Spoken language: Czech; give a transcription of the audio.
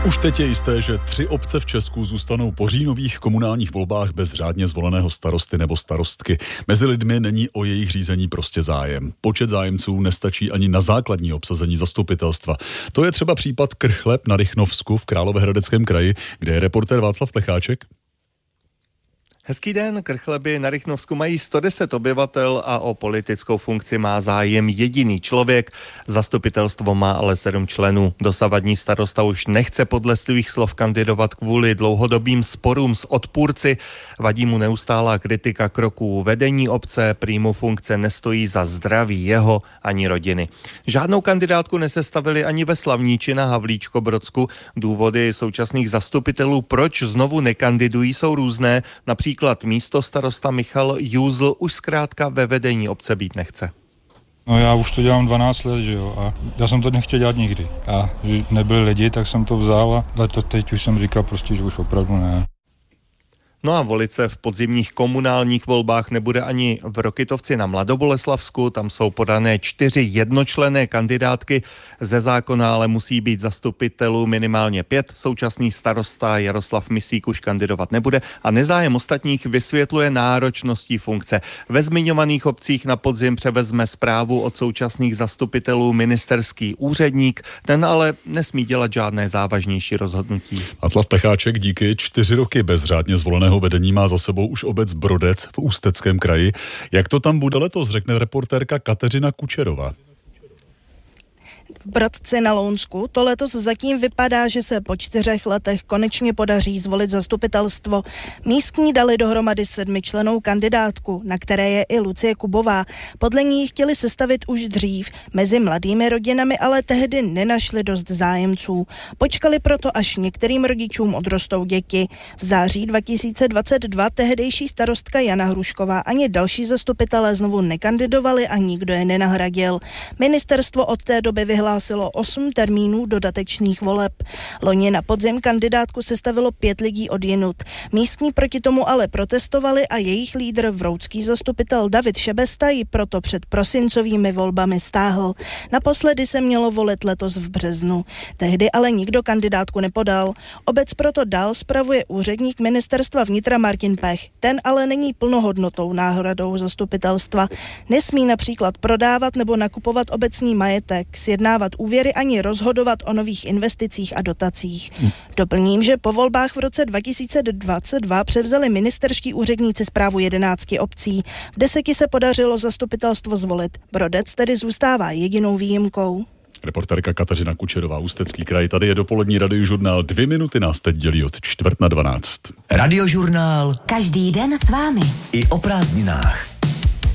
Už teď je jisté, že 3 obce v Česku zůstanou po říjnových komunálních volbách bez řádně zvoleného starosty nebo starostky. Mezi lidmi není o jejich řízení prostě zájem. Počet zájemců nestačí ani na základní obsazení zastupitelstva. To je třeba případ Krchleb na Rychnovsku v Královéhradeckém kraji, kde je reportér Václav Plecháček. Hezký den, Krchleby na Rychnovsku mají 110 obyvatel a o politickou funkci má zájem jediný člověk. Zastupitelstvo má ale 7 členů. Dosavadní starosta už nechce podle svých slov kandidovat kvůli dlouhodobým sporům s odpůrci. Vadí mu neustálá kritika kroků vedení obce, prý mu funkce nestojí za zdraví jeho ani rodiny. Žádnou kandidátku nesestavili ani ve Slavníči na Havlíčkobrodsku. Důvody současných zastupitelů, proč znovu nekandidují, jsou různé. Například místo starosta Michal Júzl už zkrátka ve vedení obce být nechce. No já už to dělám 12 let, že jo, a já jsem to nechtěl dělat nikdy. A že nebyli lidi, tak jsem to vzal, ale to teď už jsem říkal prostě, že už opravdu ne. No a volit se v podzimních komunálních volbách nebude ani v Rokytovci na Mladoboleslavsku. Tam jsou podané 4 jednočlenné kandidátky. Ze zákona ale musí být zastupitelů minimálně 5. Současný starosta Jaroslav Misík už kandidovat nebude a nezájem ostatních vysvětluje náročností funkce. Ve zmiňovaných obcích na podzim převezme správu od současných zastupitelů ministerský úředník. Ten ale nesmí dělat žádné závažnější rozhodnutí. Václav Plecháček, díky. 4 roky bez řádně zvoleného vedení má za sebou už obec Brodec v Ústeckém kraji. Jak to tam bude letos, řekne reportérka Kateřina Kučerová. V Brodci na Lounsku to letos zatím vypadá, že se po 4 letech konečně podaří zvolit zastupitelstvo. Místní dali dohromady 7člennou kandidátku, na které je i Lucie Kubová. Podle ní chtěli sestavit už dřív. Mezi mladými rodinami ale tehdy nenašli dost zájemců. Počkali proto, až některým rodičům odrostou děti. V září 2022 tehdejší starostka Jana Hrušková ani další zastupitelé znovu nekandidovali a nikdo je nenahradil. Ministerstvo od té doby vyhlásilo 8 termínů dodatečných voleb. Loni na podzim kandidátku sestavilo 5 lidí odjinud. Místní proti tomu ale protestovali a jejich lídr, vroudský zastupitel David Šebesta, ji proto před prosincovými volbami stáhl. Naposledy se mělo volit letos v březnu. Tehdy ale nikdo kandidátku nepodal. Obec proto dál spravuje úředník ministerstva vnitra Martin Pech. Ten ale není plnohodnotnou náhradou zastupitelstva. Nesmí například prodávat nebo nakupovat obecní majetek, sjednávat úvěry ani rozhodovat o nových investicích a dotacích. Doplním, že po volbách v roce 2022 převzali ministerští úředníci správu 11 obcí. V 10 se podařilo zastupitelstvo zvolit. Brodec tedy zůstává jedinou výjimkou. Reportérka Kateřina Kučerová, Ústecký kraj. Tady je dopolední radiožurnál. 2 minuty nás teď dělí od 11:45. Radiožurnál. Každý den s vámi. I o prázdninách.